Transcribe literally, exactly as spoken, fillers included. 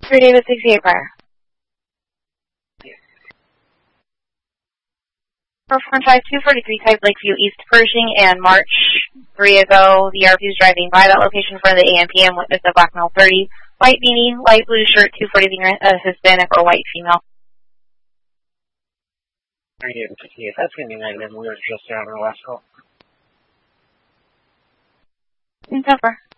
for David sixty-eight prior. four four five two forty-three type Lakeview East Pershing and March three ago. The R P is driving by that location for the A M P M with a black male thirty, white beanie, light blue shirt, two forty-three, uh, Hispanic or white female. thirty-eight and fifty-eight, that's going to be negative. We were just on our last call. It's over.